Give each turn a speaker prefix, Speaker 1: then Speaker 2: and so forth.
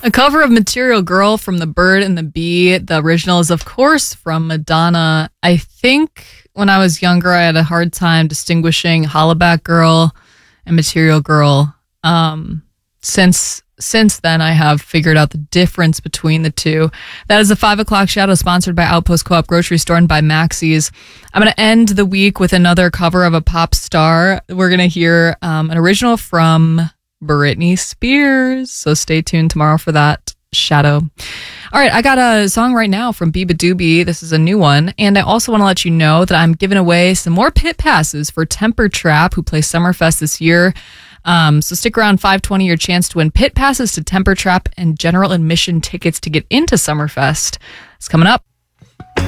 Speaker 1: A cover of Material Girl from The Bird and the Bee. The original is, of course, from Madonna. I think when I was younger, I had a hard time distinguishing Hollaback Girl and Material Girl. Since then, I have figured out the difference between the two. That is a 5 o'clock shadow sponsored by Outpost Co-op Grocery Store and by Maxie's. I'm going to end the week with another cover of a pop star. We're going to hear an original from Britney Spears. So stay tuned tomorrow for that. Shadow. All right, I got a song right now from Biba Doobie. This is a new one. And I also want to let you know that I'm giving away some more pit passes for Temper Trap, who plays Summerfest this year. So stick around, 5:20, your chance to win pit passes to Temper Trap and general admission tickets to get into Summerfest. It's coming up.